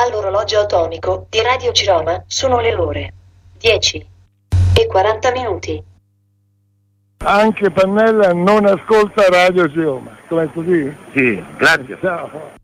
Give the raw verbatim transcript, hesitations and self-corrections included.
All'orologio atomico di Radio Ciroma sono le ore dieci e quaranta minuti. Anche Pannella non ascolta Radio Ciroma, come così? Sì, grazie. Ciao.